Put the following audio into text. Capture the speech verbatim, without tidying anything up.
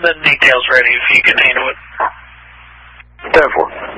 the details ready if you can handle it. ten four.